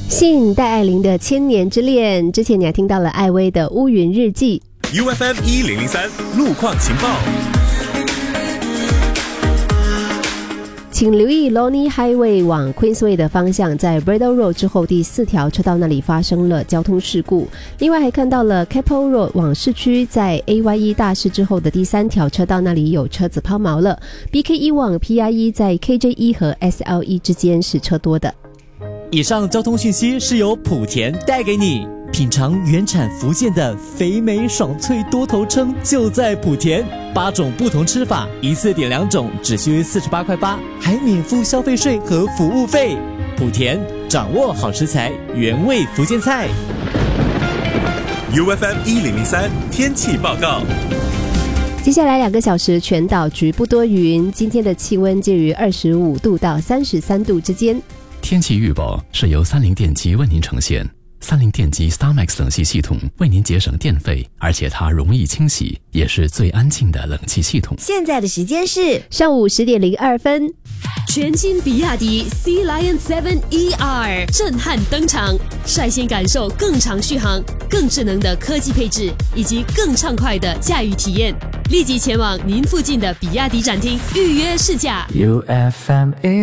信戴爱玲的千年之恋，之前你还听到了艾薇的乌云日记。 UFM 1003路况情报， 请留意 Lonely Highway 往 Queensway 的方向，在 Bradle Road 之后第4条车道那里发生了交通事故。另外还看到了 Keppel Road 往市区，在 AYE 大市之后的第3条车道那里有车子抛锚了。BK1 往 PIE 在 KJ1 和 SLE 之间是车多的。 以上交通讯息是由莆田带给你。品尝原产福建的肥美爽脆多头称就在莆田，8种不同吃法，一次点2种，只需48块8，还免付消费税和服务费。莆田掌握好食材，原味福建菜。 UFM 1003天气报告。 接下来2个小时全岛局部多云，今天的气温介于25度到33度之间。 天气预报是由三菱电机为您呈现。三菱电机 StarMax 冷气系统为您节省电费，而且它容易清洗，也是最安静的冷气系统。 现在的时间是上午10点02分。 全新比亚迪 Sea Lion 7 ER 震撼登场，率先感受更长续航、更智能的科技配置以及更畅快的驾驭体验。立即前往您附近的比亚迪展厅预约试驾。 UFM